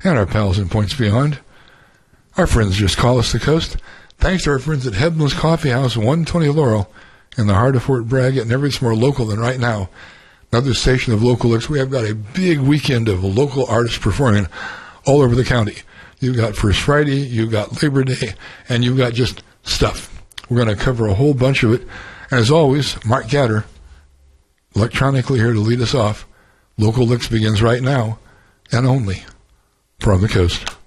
and our pals in Points Beyond. Our friends just call us the coast. Thanks to our friends at Heblin's Coffee House, 120 Laurel, in the heart of Fort Bragg, and everything's more local than right now. Another station of Local Licks. We have got a big weekend of local artists performing all over the county. You've got First Friday, you've got Labor Day, and you've got just stuff. We're going to cover a whole bunch of it. And as always, Mark Gatter, electronically here to lead us off. Local Licks begins right now, and only from the coast.